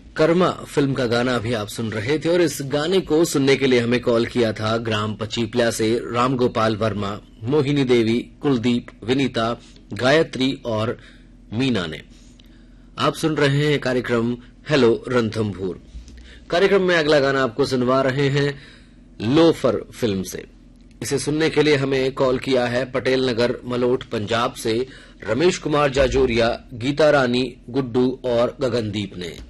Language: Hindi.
कर्मा फिल्म का गाना अभी आप सुन रहे थे और इस गाने को सुनने के लिए हमें कॉल किया था ग्राम पचीपला से रामगोपाल वर्मा, मोहिनी देवी, कुलदीप, विनीता, गायत्री और मीना ने। आप सुन रहे हैं कार्यक्रम हेलो रणथंभौर। कार्यक्रम में अगला गाना आपको सुनवा रहे हैं लोफर फिल्म से। इसे सुनने के लिए हमें कॉल किया है पटेल नगर मलोट पंजाब से रमेश कुमार जाजोरिया, गीता रानी, गुड्डू और गगनदीप ने।